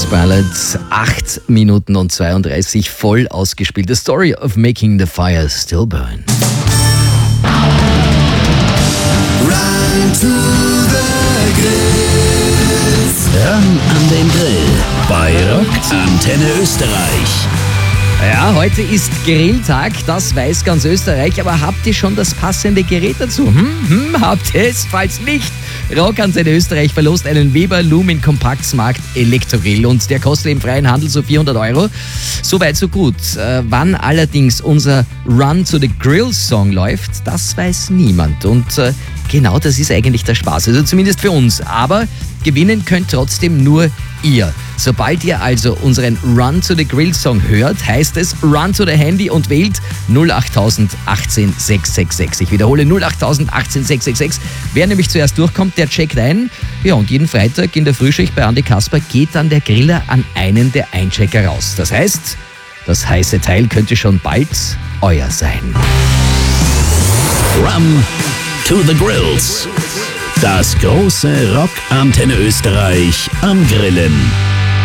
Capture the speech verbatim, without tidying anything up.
Ballads, acht Minuten und zweiunddreißig, voll ausgespielt. The Story of Making the Fire Still Burn. Run to the Grills. Ran an den Grill bei Rock Antenne Österreich. Ja, heute ist Grilltag, das weiß ganz Österreich, aber habt ihr schon das passende Gerät dazu? Hm, hm, habt ihr es? Falls nicht, Rock Antenne Österreich verlost einen Weber Lumin Compact Smart Elektrogrill und der kostet im freien Handel so vierhundert Euro. Soweit so gut. Äh, wann allerdings unser Run to the Grill Song läuft, das weiß niemand und äh, genau das ist eigentlich der Spaß, also zumindest für uns, aber gewinnen könnt trotzdem nur ihr. Sobald ihr also unseren Run to the Grill Song hört, heißt es Run to the Handy und wählt null acht null acht eins sechs sechs sechs. Ich wiederhole null acht null acht eins sechs sechs sechs. Wer nämlich zuerst durchkommt, der checkt ein. Ja, und jeden Freitag in der Frühschicht bei Andi Kasper geht dann der Griller an einen der Einchecker raus. Das heißt, das heiße Teil könnte schon bald euer sein. Run to the Grills. Das große Rock Antenne Österreich am Grillen.